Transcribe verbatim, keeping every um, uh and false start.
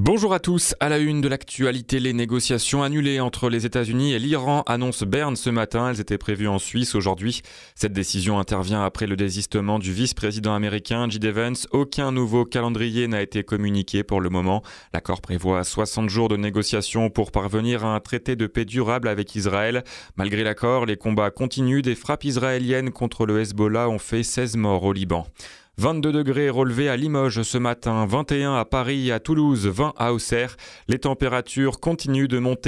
Bonjour à tous, à la une de l'actualité, les négociations annulées entre les États-Unis et l'Iran annoncent Berne ce matin. Elles étaient prévues en Suisse aujourd'hui. Cette décision intervient après le désistement du vice-président américain J D Vance. Aucun nouveau calendrier n'a été communiqué pour le moment. L'accord prévoit soixante jours de négociations pour parvenir à un traité de paix durable avec Israël. Malgré l'accord, les combats continuent. Des frappes israéliennes contre le Hezbollah ont fait seize morts au Liban. vingt-deux degrés relevés à Limoges ce matin, vingt et un à Paris et à Toulouse, vingt à Auxerre. Les températures continuent de monter.